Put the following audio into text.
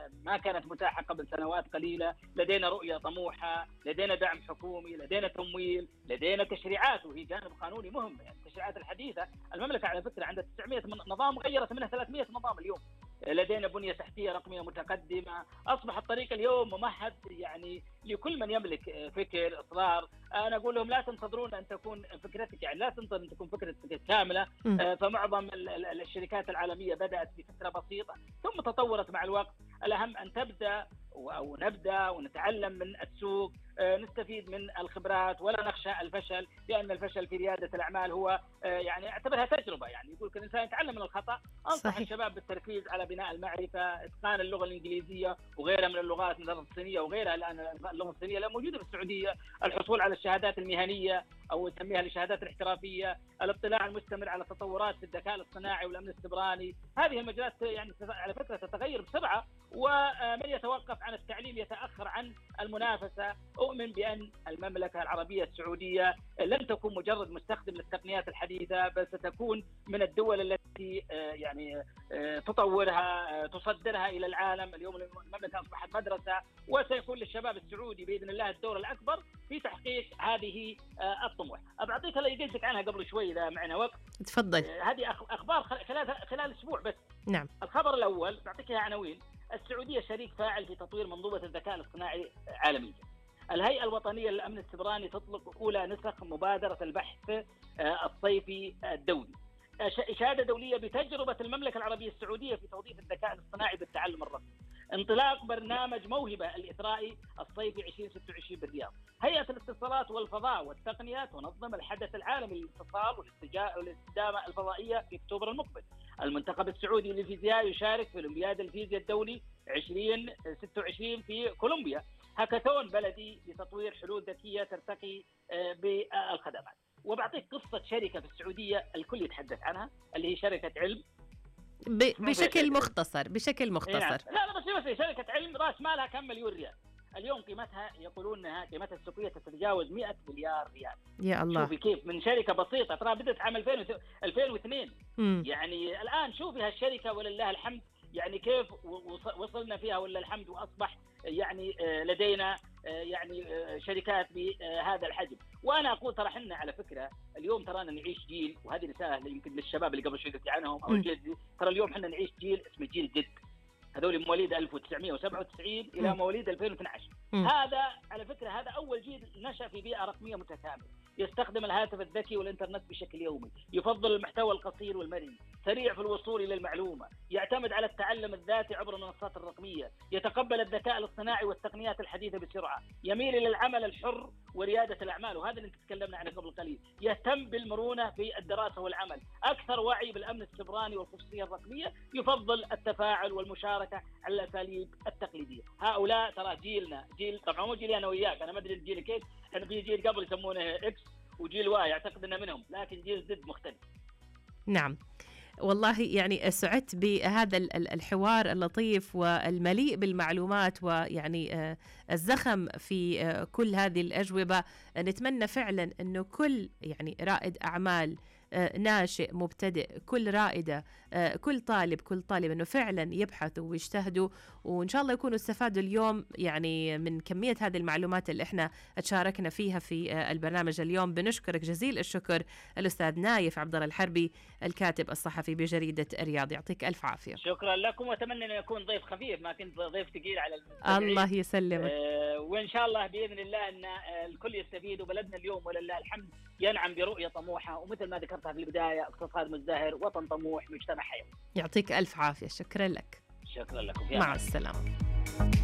ما كانت متاحة قبل سنوات قليلة. لدينا رؤية طموحة، لدينا دعم حكومي، لدينا تمويل، لدينا تشريعات، وهي جانب قانوني مهم. يعني التشريعات الحديثة، المملكة على فكرة عندها 900 نظام، غيرت منها 300 نظام اليوم. لدينا بنية تحتية رقمية متقدمة، أصبح الطريق اليوم ممهد يعني لكل من يملك فكر إصرار. أنا أقول لهم لا تنتظرون أن تكون فكرتك، يعني لا تنتظر أن تكون فكرتك كاملة. فمعظم الشركات العالمية بدأت بفكرة بسيطة ثم تطورت مع الوقت. الأهم أن تبدأ أو نبدأ ونتعلم من السوق، نستفيد من الخبرات ولا نخشى الفشل، لأن الفشل في ريادة الأعمال هو يعني اعتبرها تجربة. يعني يقول كل إنسان يتعلم من الخطأ. أنصح الشباب بالتركيز على بناء المعرفة، إتقان اللغة الإنجليزية وغيرها من اللغات، مثل الصينية وغيرها. الآن اللغة الصينية لا موجودة في السعودية. الحصول على الشهادات المهنية أو نسميها الشهادات الاحترافية، الاطلاع المستمر على تطورات في الذكاء الاصطناعي والأمن السيبراني. هذه المجالات يعني على فكرة تتغير بسرعة، ومن يتوقف عن التعليم يتأخر عن المنافسة. أؤمن بأن المملكة العربية السعودية لن تكون مجرد مستخدم للتقنيات الحديثة، بل ستكون من الدول التي يعني تطورها، تصدرها إلى العالم. اليوم المملكة أصبحت مدرسة، وسيكون للشباب السعودي بإذن الله الدور الأكبر في تحقيق هذه الطموح. أبعطيك اللي قلت لك عنها قبل شوي إذا معنا وقت. تفضل. هذه أخبار خلال أسبوع بس. نعم. الخبر الأول بعطيك عناوين. السعودية شريك فاعل في تطوير منظومة الذكاء الاصطناعي عالميا. الهيئة الوطنية للأمن السيبراني تطلق أولى نسخ مبادرة البحث الصيفي الدولي. إشادة دولية بتجربة المملكة العربية السعودية في توظيف الذكاء الاصطناعي بالتعلم الرقمي. انطلاق برنامج موهبة الإثرائي الصيفي 2026 بالرياض. هيئة الاتصالات والفضاء والتقنية تنظم الحدث العالمي للاتصال والاستدامة الفضائية في أكتوبر المقبل. المنتخب السعودي للفيزياء يشارك في أولمبياد الفيزياء الدولي 2026 في كولومبيا. هاكاثون بلدي لتطوير حلول ذكية ترتقي بالخدمات. وبعطيك قصة شركة في السعودية الكل يتحدث عنها، اللي هي شركة علم. بشكل مختصر. لا بس شركة علم راس مالها كم مليون ريال. اليوم قيمتها يقولون انها قيمتها السوقيه تتجاوز 100 مليار ريال. يا الله. شوفي كيف من شركه بسيطه، ترى بدت عام 2002. يعني الان شوفي هالشركه ولله الحمد، يعني كيف وصلنا فيها ولله الحمد، واصبح يعني لدينا يعني شركات بهذا الحجم. وانا اقول ترى احنا على فكره اليوم ترانا نعيش جيل، وهذه رساله يمكن للشباب اللي قبل شوي قلت عنهم او الجيل. ترى اليوم احنا نعيش جيل اسمه جيل جد، هذول مواليد 1997 الى مواليد 2012. هذا على فكره هذا اول جيل نشأ في بيئه رقميه متكامله، يستخدم الهاتف الذكي والإنترنت بشكل يومي، يفضل المحتوى القصير والمرن، سريع في الوصول إلى المعلومة، يعتمد على التعلم الذاتي عبر المنصات الرقمية، يتقبل الذكاء الاصطناعي والتقنيات الحديثة بسرعة، يميل إلى العمل الحر وريادة الأعمال، وهذا اللي تكلمنا عنه قبل قليل، يهتم بالمرونة في الدراسة والعمل، أكثر وعي بالأمن السيبراني والخصوصية الرقمية، يفضل التفاعل والمشاركة على الأساليب التقليدية. هؤلاء ترى جيلنا، جيل طبعا مو جيلي أنا وياك، أنا ما أدري الجيل كيف، احنا في جيل قبل يسمونه اكس وجيل واي، اعتقد انه منهم، لكن جيل زد مختلف. نعم والله يعني سعدت بهذا الحوار اللطيف والمليء بالمعلومات، ويعني الزخم في كل هذه الأجوبة. نتمنى فعلا أنه كل يعني رائد أعمال ناشئ مبتدئ، كل رائدة، كل طالب أنه فعلا يبحثوا ويجتهدوا، وإن شاء الله يكونوا استفادوا اليوم يعني من كمية هذه المعلومات اللي احنا تشاركنا فيها في البرنامج اليوم. بنشكرك جزيل الشكر الأستاذ نايف عبد الله الحربي، الكاتب الصحفي بجريدة الرياض. يعطيك ألف عافية. شكرا لكم، وأتمنى أن يكون ضيف خفيف، ما كنت ضيف ثقيل على الله يسلمك. وإن شاء الله بإذن الله أن الكل يستفيد، وبلدنا اليوم ولله الحمد ينعم برؤية طموحة، ومثل ما ذكرتها في البداية اقتصاد مزدهر، وطن طموح، مجتمع حيوي. يعطيك ألف عافية. شكرا لك. شكرا لكم. مع السلامة.